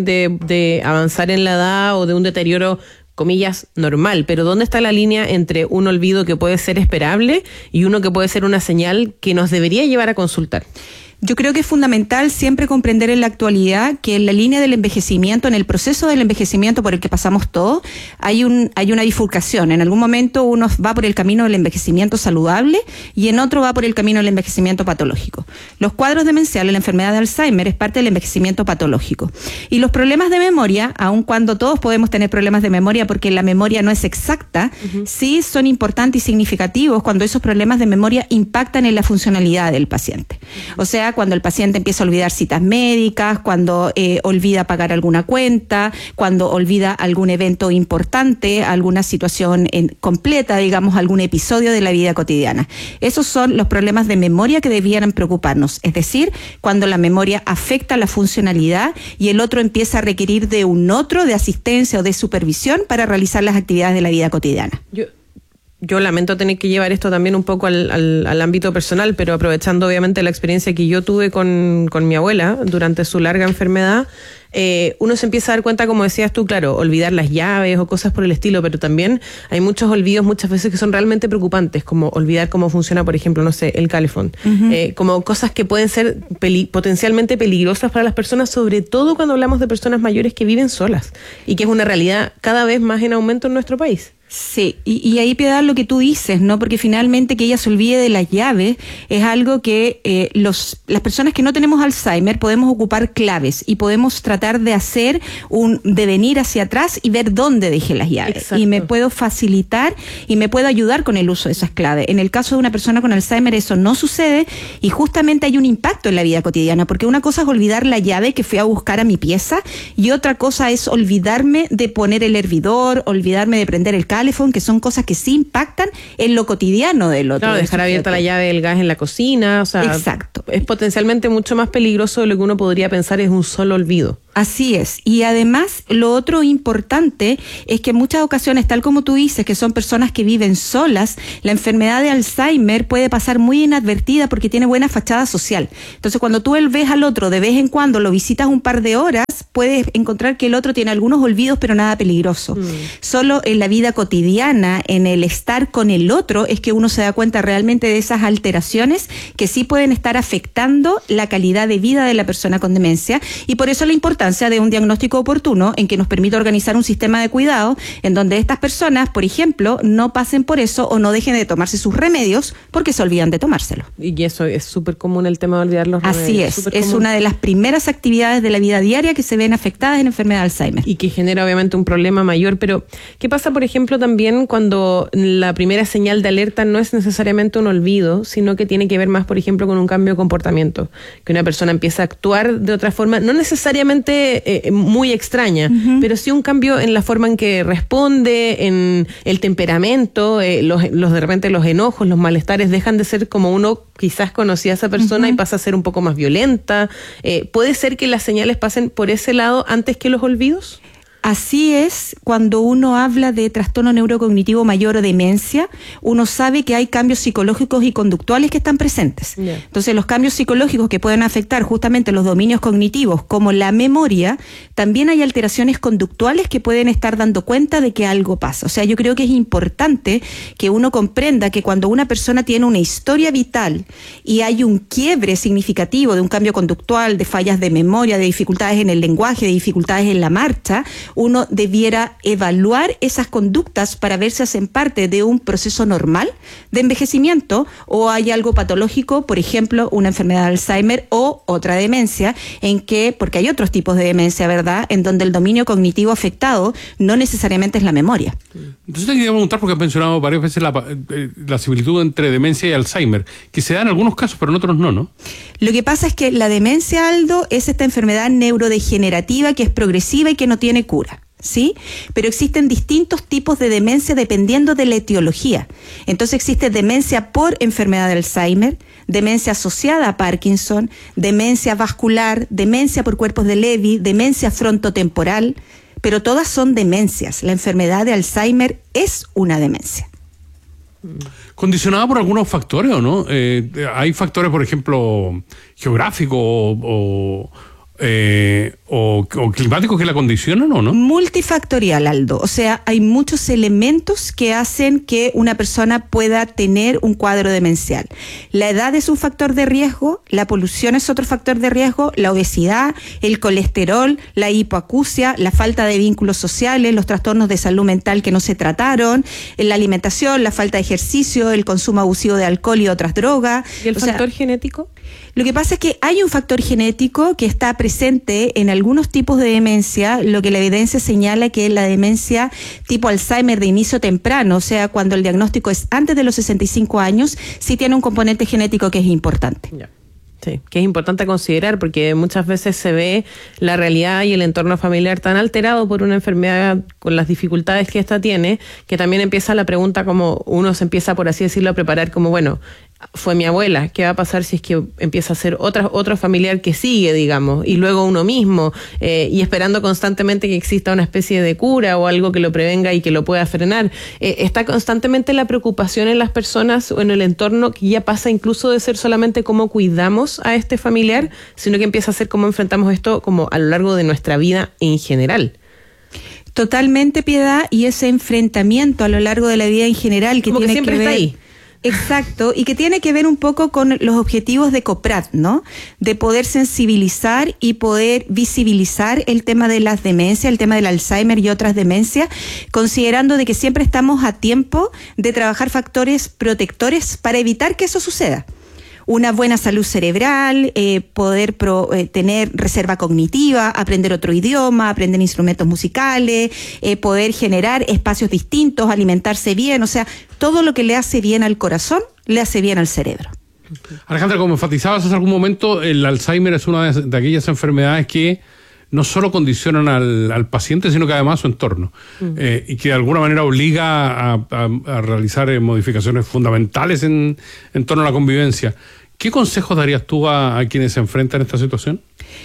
de avanzar en la edad o de un deterioro, comillas, normal. Pero ¿dónde está la línea entre un olvido que puede ser esperable y uno que puede ser una señal que nos debería llevar a consultar? Yo creo que es fundamental siempre comprender en la actualidad que en la línea del envejecimiento, en el proceso del envejecimiento por el que pasamos todos, hay una bifurcación. En algún momento uno va por el camino del envejecimiento saludable y en otro va por el camino del envejecimiento patológico. Los cuadros demenciales, la enfermedad de Alzheimer, es parte del envejecimiento patológico. Y los problemas de memoria, aun cuando todos podemos tener problemas de memoria porque la memoria no es exacta, sí son importantes y significativos cuando esos problemas de memoria impactan en la funcionalidad del paciente. O sea, cuando el paciente empieza a olvidar citas médicas, cuando olvida pagar alguna cuenta, cuando olvida algún evento importante, alguna situación completa, digamos, algún episodio de la vida cotidiana. Esos son los problemas de memoria que debieran preocuparnos. Es decir, cuando la memoria afecta la funcionalidad y el otro empieza a requerir de un otro, de asistencia o de supervisión para realizar las actividades de la vida cotidiana. Yo lamento tener que llevar esto también un poco al ámbito personal, pero aprovechando obviamente la experiencia que yo tuve con mi abuela durante su larga enfermedad, uno se empieza a dar cuenta, como decías tú, claro, olvidar las llaves o cosas por el estilo, pero también hay muchos olvidos muchas veces que son realmente preocupantes, como olvidar cómo funciona, por ejemplo, no sé, el calefón, como cosas que pueden ser potencialmente peligrosas para las personas, sobre todo cuando hablamos de personas mayores que viven solas y que es una realidad cada vez más en aumento en nuestro país. Sí, y ahí, Piedad, lo que tú dices, ¿no? Porque finalmente que ella se olvide de las llaves es algo que las personas que no tenemos Alzheimer podemos ocupar claves y podemos tratar de hacer de venir hacia atrás y ver dónde dejé las llaves. Exacto. Y me puedo facilitar y me puedo ayudar con el uso de esas claves. En el caso de una persona con Alzheimer eso no sucede y justamente hay un impacto en la vida cotidiana, porque una cosa es olvidar la llave que fui a buscar a mi pieza y otra cosa es olvidarme de poner el hervidor, olvidarme de prender el calefón, que son cosas que sí impactan en lo cotidiano del otro. Claro, dejar abierta la llave del gas en la cocina, o sea, exacto. Es potencialmente mucho más peligroso de lo que uno podría pensar es un solo olvido. Así es. Y además, lo otro importante es que en muchas ocasiones, tal como tú dices, que son personas que viven solas, la enfermedad de Alzheimer puede pasar muy inadvertida porque tiene buena fachada social. Entonces, cuando tú ves al otro de vez en cuando, lo visitas un par de horas, puedes encontrar que el otro tiene algunos olvidos, pero nada peligroso. Solo en la vida cotidiana, en el estar con el otro, es que uno se da cuenta realmente de esas alteraciones que sí pueden estar afectando la calidad de vida de la persona con demencia. Y por eso la importancia importancia de un diagnóstico oportuno en que nos permita organizar un sistema de cuidado en donde estas personas, por ejemplo, no pasen por eso o no dejen de tomarse sus remedios porque se olvidan de tomárselos. Y eso es súper común, el tema de olvidar los remedios. Así es una de las primeras actividades de la vida diaria que se ven afectadas en enfermedad de Alzheimer. Y que genera obviamente un problema mayor, pero ¿qué pasa, por ejemplo, también cuando la primera señal de alerta no es necesariamente un olvido, sino que tiene que ver más, por ejemplo, con un cambio de comportamiento? Que una persona empieza a actuar de otra forma, no necesariamente muy extraña, pero sí un cambio en la forma en que responde, en el temperamento, los de repente los enojos, los malestares dejan de ser como uno quizás conocía a esa persona y pasa a ser un poco más violenta. ¿Puede ser que las señales pasen por ese lado antes que los olvidos? Así es, cuando uno habla de trastorno neurocognitivo mayor o demencia, uno sabe que hay cambios psicológicos y conductuales que están presentes. Yeah. Entonces, los cambios psicológicos que pueden afectar justamente los dominios cognitivos, como la memoria, también hay alteraciones conductuales que pueden estar dando cuenta de que algo pasa. O sea, yo creo que es importante que uno comprenda que cuando una persona tiene una historia vital y hay un quiebre significativo de un cambio conductual, de fallas de memoria, de dificultades en el lenguaje, de dificultades en la marcha, uno debiera evaluar esas conductas para ver si hacen parte de un proceso normal de envejecimiento o hay algo patológico, por ejemplo, una enfermedad de Alzheimer o otra demencia, porque hay otros tipos de demencia, ¿verdad?, en donde el dominio cognitivo afectado no necesariamente es la memoria. Entonces te quería preguntar, porque has mencionado varias veces la similitud entre demencia y Alzheimer, que se da en algunos casos, pero en otros no, ¿no? Lo que pasa es que la demencia, Aldo, es esta enfermedad neurodegenerativa que es progresiva y que no tiene cura. ¿Sí? Pero existen distintos tipos de demencia dependiendo de la etiología. Entonces existe demencia por enfermedad de Alzheimer, demencia asociada a Parkinson, demencia vascular, demencia por cuerpos de Levy, demencia frontotemporal, pero todas son demencias. La enfermedad de Alzheimer es una demencia. ¿Condicionada por algunos factores o no? ¿Hay factores, por ejemplo, geográficos o climáticos que la condicionan o no? Multifactorial, Aldo. O sea, hay muchos elementos que hacen que una persona pueda tener un cuadro demencial. La edad es un factor de riesgo, la polución es otro factor de riesgo, la obesidad, el colesterol, la hipoacusia, la falta de vínculos sociales, los trastornos de salud mental que no se trataron, la alimentación, la falta de ejercicio, el consumo abusivo de alcohol y otras drogas. ¿Y el factor genético? Lo que pasa es que hay un factor genético que está presente en algunos tipos de demencia, lo que la evidencia señala que es la demencia tipo Alzheimer de inicio temprano, o sea, cuando el diagnóstico es antes de los 65 años, sí tiene un componente genético que es importante. Yeah. Sí, que es importante considerar porque muchas veces se ve la realidad y el entorno familiar tan alterado por una enfermedad con las dificultades que esta tiene, que también empieza la pregunta como uno se empieza, por así decirlo, a preparar como, bueno, fue mi abuela, ¿qué va a pasar si es que empieza a ser otro familiar que sigue, digamos, y luego uno mismo, y esperando constantemente que exista una especie de cura o algo que lo prevenga y que lo pueda frenar? Está constantemente la preocupación en las personas o en el entorno que ya pasa incluso de ser solamente cómo cuidamos a este familiar, sino que empieza a ser cómo enfrentamos esto como a lo largo de nuestra vida en general. Totalmente, Piedad, y ese enfrentamiento a lo largo de la vida en general que como tiene que siempre que ver, está ahí. Exacto, y que tiene que ver un poco con los objetivos de COPRAT, ¿no? De poder sensibilizar y poder visibilizar el tema de las demencias, el tema del Alzheimer y otras demencias, considerando de que siempre estamos a tiempo de trabajar factores protectores para evitar que eso suceda. Una buena salud cerebral, poder tener reserva cognitiva, aprender otro idioma, aprender instrumentos musicales, poder generar espacios distintos, alimentarse bien, o sea, todo lo que le hace bien al corazón, le hace bien al cerebro. Alejandra, como enfatizabas hace algún momento, el Alzheimer es una de aquellas enfermedades que no solo condicionan al paciente, sino que además su entorno, y que de alguna manera obliga a realizar modificaciones fundamentales en torno a la convivencia. ¿Qué consejos darías tú a quienes se enfrentan a esta situación?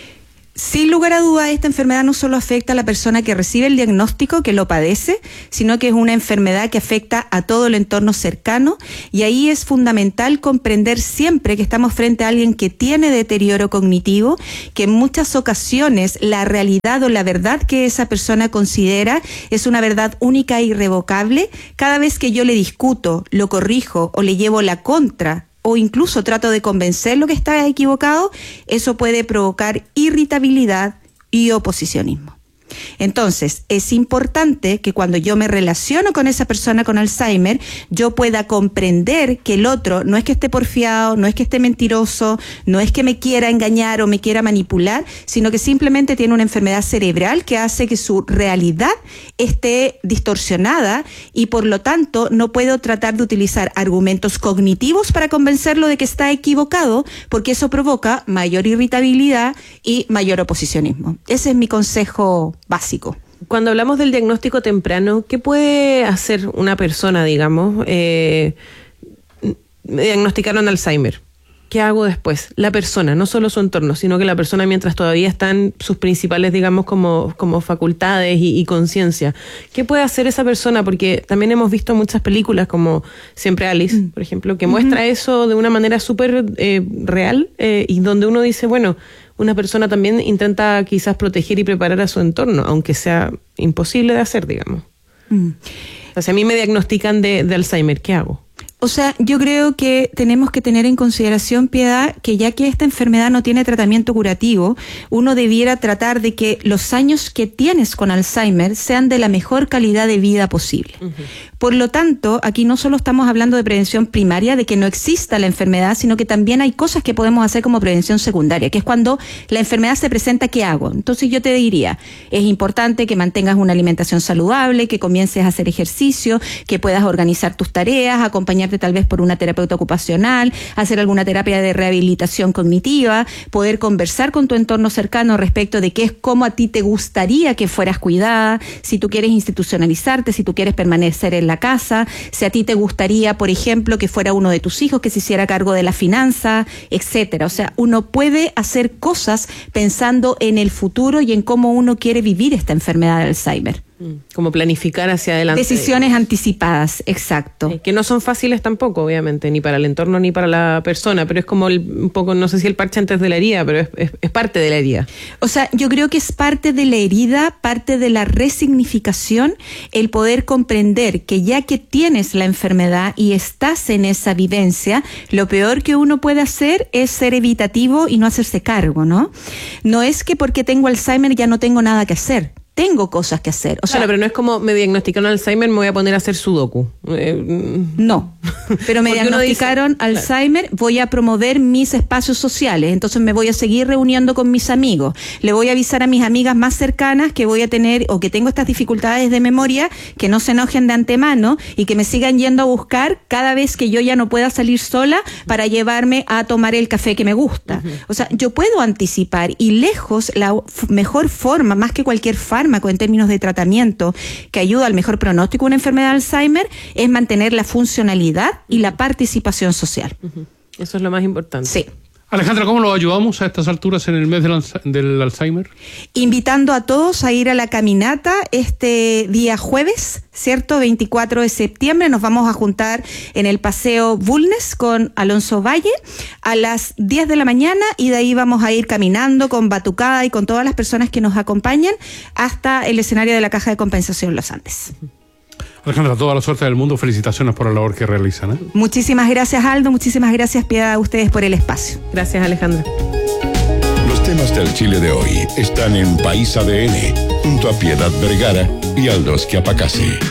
Sin lugar a dudas, esta enfermedad no solo afecta a la persona que recibe el diagnóstico, que lo padece, sino que es una enfermedad que afecta a todo el entorno cercano, y ahí es fundamental comprender siempre que estamos frente a alguien que tiene deterioro cognitivo, que en muchas ocasiones la realidad o la verdad que esa persona considera es una verdad única e irrevocable. Cada vez que yo le discuto, lo corrijo o le llevo la contra, o incluso trato de convencerlo que está equivocado, eso puede provocar irritabilidad, y oposicionismo. Entonces, es importante que cuando yo me relaciono con esa persona con Alzheimer, yo pueda comprender que el otro no es que esté porfiado, no es que esté mentiroso, no es que me quiera engañar o me quiera manipular, sino que simplemente tiene una enfermedad cerebral que hace que su realidad esté distorsionada y por lo tanto no puedo tratar de utilizar argumentos cognitivos para convencerlo de que está equivocado, porque eso provoca mayor irritabilidad y mayor oposicionismo. Ese es mi consejo básico. Cuando hablamos del diagnóstico temprano, ¿qué puede hacer una persona, digamos? Me diagnosticaron Alzheimer. ¿Qué hago después? La persona, no solo su entorno, sino que la persona mientras todavía están sus principales, digamos, como facultades y conciencia. ¿Qué puede hacer esa persona? Porque también hemos visto muchas películas como Siempre Alice, por ejemplo, que muestra eso de una manera súper real y donde uno dice, bueno, una persona también intenta quizás proteger y preparar a su entorno, aunque sea imposible de hacer, digamos. O sea, si a mí me diagnostican de Alzheimer, ¿qué hago? O sea, yo creo que tenemos que tener en consideración, Piedad, que ya que esta enfermedad no tiene tratamiento curativo, uno debiera tratar de que los años que tienes con Alzheimer sean de la mejor calidad de vida posible. Por lo tanto, aquí no solo estamos hablando de prevención primaria, de que no exista la enfermedad, sino que también hay cosas que podemos hacer como prevención secundaria, que es cuando la enfermedad se presenta, ¿qué hago? Entonces yo te diría, es importante que mantengas una alimentación saludable, que comiences a hacer ejercicio, que puedas organizar tus tareas, acompañarte tal vez por una terapeuta ocupacional, hacer alguna terapia de rehabilitación cognitiva, poder conversar con tu entorno cercano respecto de qué es cómo a ti te gustaría que fueras cuidada, si tú quieres institucionalizarte, si tú quieres permanecer en la casa, si a ti te gustaría, por ejemplo, que fuera uno de tus hijos que se hiciera cargo de la finanza, etcétera. O sea, uno puede hacer cosas pensando en el futuro y en cómo uno quiere vivir esta enfermedad de Alzheimer. Como planificar hacia adelante. Decisiones anticipadas, exacto. Que no son fáciles tampoco, obviamente, ni para el entorno ni para la persona, pero es como un poco, no sé si el parche antes de la herida, pero es parte de la herida. O sea, yo creo que es parte de la herida, parte de la resignificación, el poder comprender que ya que tienes la enfermedad y estás en esa vivencia, lo peor que uno puede hacer es ser evitativo y no hacerse cargo, ¿no? No es que porque tengo Alzheimer ya no tengo nada que hacer. Tengo cosas que hacer. O sea, pero no es como me diagnosticaron Alzheimer, me voy a poner a hacer sudoku. No, pero me diagnosticaron Alzheimer, voy a promover mis espacios sociales, entonces me voy a seguir reuniendo con mis amigos, le voy a avisar a mis amigas más cercanas que voy a tener o que tengo estas dificultades de memoria, que no se enojen de antemano y que me sigan yendo a buscar cada vez que yo ya no pueda salir sola para llevarme a tomar el café que me gusta. O sea, yo puedo anticipar y lejos la mejor forma, más que cualquier fármaco en términos de tratamiento que ayuda al mejor pronóstico de una enfermedad de Alzheimer, es mantener la funcionalidad y la participación social. Eso es lo más importante. Sí. Alejandra, ¿cómo lo ayudamos a estas alturas en el mes del Alzheimer? Invitando a todos a ir a la caminata este día jueves, ¿cierto? 24 de septiembre. Nos vamos a juntar en el Paseo Bulnes con Alonso Valle a las 10 de la mañana y de ahí vamos a ir caminando con batucada y con todas las personas que nos acompañan hasta el escenario de la Caja de Compensación Los Andes. Alejandra, toda la suerte del mundo. Felicitaciones por la labor que realizan. Muchísimas gracias, Aldo. Muchísimas gracias, Piedad, a ustedes por el espacio. Gracias, Alejandra. Los temas del Chile de hoy están en País ADN, junto a Piedad Vergara y Aldo Schiapacase.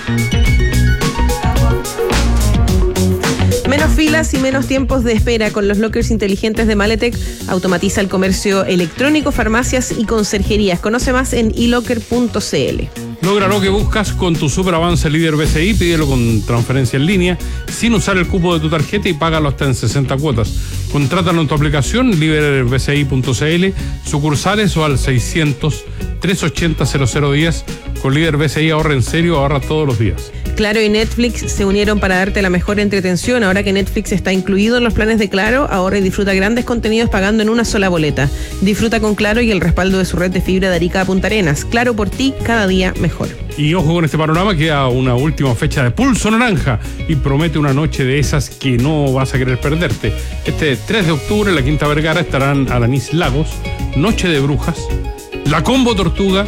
Menos filas y menos tiempos de espera con los lockers inteligentes de Maletec. Automatiza el comercio electrónico, farmacias y conserjerías. Conoce más en ilocker.cl. Logra lo que buscas con tu super avance líder BCI, pídelo con transferencia en línea, sin usar el cupo de tu tarjeta y págalo hasta en 60 cuotas. Contrátalo en tu aplicación, líderbci.cl, sucursales o al 600-380-0010. Con líder BCI ahorra en serio, ahorra todos los días. Claro y Netflix se unieron para darte la mejor entretención. Ahora que Netflix está incluido en los planes de Claro, ahorra y disfruta grandes contenidos pagando en una sola boleta. Disfruta con Claro y el respaldo de su red de fibra de Arica a Punta Arenas. Claro por ti, cada día mejor. Y ojo con este panorama, queda una última fecha de Pulso Naranja y promete una noche de esas que no vas a querer perderte. Este 3 de octubre en la Quinta Vergara estarán Alanis Lagos, Noche de Brujas, La Combo Tortuga,